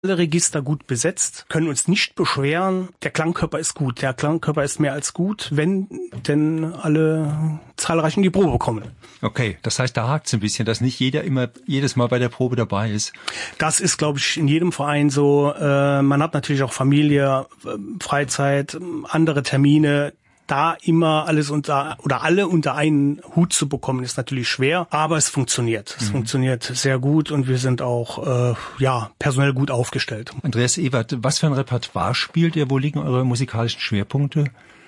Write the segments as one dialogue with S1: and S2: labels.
S1: Alle Register gut besetzt, können uns nicht beschweren. Der Klangkörper ist gut. Der Klangkörper ist mehr als gut, wenn denn alle zahlreich in die Probe kommen.
S2: Okay, das heißt, da hakt's ein bisschen, dass nicht jeder immer jedes Mal bei der Probe dabei ist.
S1: Das ist, glaube ich, in jedem Verein so. Man hat natürlich auch Familie, Freizeit, andere Termine. Da immer alle unter einen Hut zu bekommen, ist natürlich schwer, aber es funktioniert. Es funktioniert sehr gut und wir sind auch personell gut aufgestellt.
S2: Andreas Ewert, was für ein Repertoire spielt ihr? Wo liegen eure musikalischen Schwerpunkte?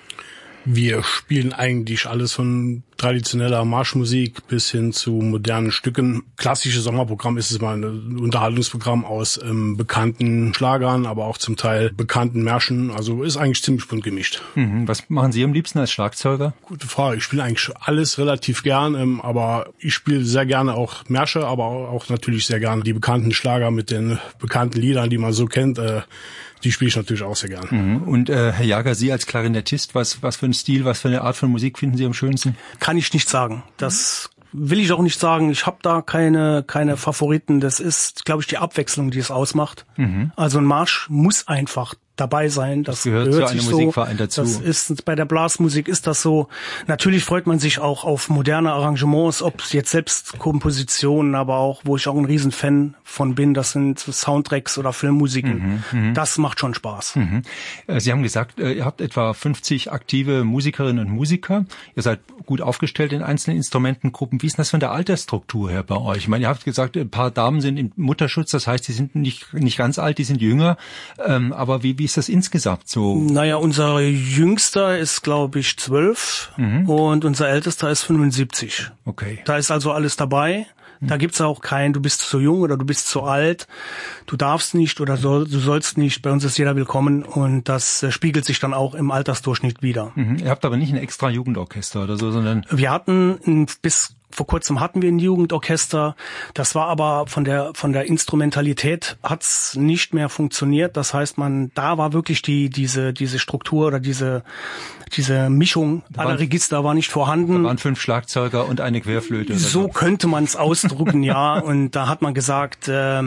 S3: Wir spielen eigentlich alles von traditioneller Marschmusik bis hin zu modernen Stücken. Klassisches Sommerprogramm ist es mal ein Unterhaltungsprogramm aus bekannten Schlagern, aber auch zum Teil bekannten Märschen. Also ist eigentlich ziemlich bunt gemischt.
S2: Was machen Sie am liebsten als Schlagzeuger?
S3: Gute Frage. Ich spiele eigentlich alles relativ gern, aber ich spiele sehr gerne auch Märsche, aber auch natürlich sehr gerne die bekannten Schlager mit den bekannten Liedern, die man so kennt. Die spiele ich natürlich auch sehr gern.
S2: Und Herr Jager, Sie als Klarinettist, was für ein Stil, was für eine Art von Musik finden Sie am schönsten?
S1: Kann ich nicht sagen. Das will ich auch nicht sagen. Ich habe da keine Favoriten. Das ist, glaube ich, die Abwechslung, die es ausmacht. Also ein Marsch muss einfach dabei sein. Das gehört zu einem Musikverein dazu. Das ist bei der Blasmusik ist das so. Natürlich freut man sich auch auf moderne Arrangements, ob es jetzt selbst Kompositionen, aber auch, wo ich auch ein Riesenfan von bin, das sind Soundtracks oder Filmmusiken. Das macht schon Spaß.
S2: Sie haben gesagt, ihr habt etwa 50 aktive Musikerinnen und Musiker. Ihr seid gut aufgestellt in einzelnen Instrumentengruppen. Wie ist das von der Altersstruktur her bei euch? Ich meine, ihr habt gesagt, ein paar Damen sind im Mutterschutz, das heißt, die sind nicht ganz alt, die sind jünger. Aber wie ist das insgesamt so?
S1: Naja, unser Jüngster ist, glaube ich, 12 und unser Ältester ist 75.
S2: Okay.
S1: Da ist also alles dabei. Da gibt's auch kein, du bist zu jung oder du bist zu alt, du darfst nicht oder du sollst nicht. Bei uns ist jeder willkommen und das spiegelt sich dann auch im Altersdurchschnitt wider.
S2: Ihr habt aber nicht ein extra Jugendorchester oder so, sondern...
S1: Wir hatten bis vor kurzem hatten wir ein Jugendorchester. Das war aber von der Instrumentalität hat's nicht mehr funktioniert. Das heißt, da war wirklich diese Struktur oder diese Mischung aller Register war nicht vorhanden.
S2: Da waren 5 Schlagzeuger und eine Querflöte.
S1: So könnte man es ausdrücken, ja. Und da hat man gesagt,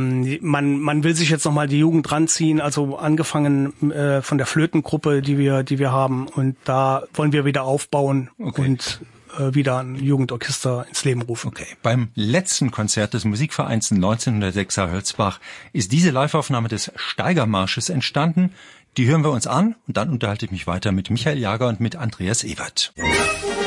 S1: man will sich jetzt nochmal die Jugend ranziehen. Also angefangen von der Flötengruppe, die wir haben. Und da wollen wir wieder aufbauen und wieder ein Jugendorchester ins Leben rufen.
S2: Okay. Beim letzten Konzert des Musikvereins 1906er Hölzbach ist diese Liveaufnahme des Steigermarsches entstanden. Die hören wir uns an und dann unterhalte ich mich weiter mit Michael Jager und mit Andreas Ewert.